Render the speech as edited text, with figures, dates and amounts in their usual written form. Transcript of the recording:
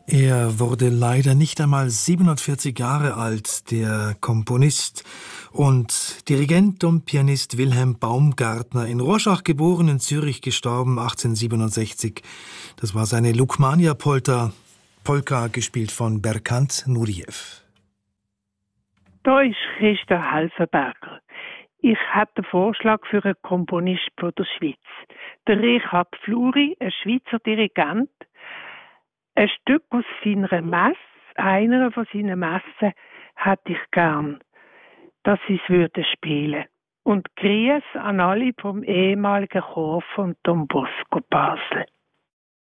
Er wurde leider nicht einmal 47 Jahre alt, der Komponist und Dirigent und Pianist Wilhelm Baumgartner, in Rorschach geboren, in Zürich gestorben, 1867. Das war seine Lukmania-Polka, gespielt von Berkant Nureyev. Da ist Christa Helfenberger. Ich habe einen Vorschlag für einen Komponist von der Schweiz. Der Richard Fluri, ein Schweizer Dirigent. Ein Stück aus seiner Messe, einer von seinen Messen, hätte ich gern, dass sie es würden spielen. Und Grüß an alle vom ehemaligen Chor von Don Bosco Basel.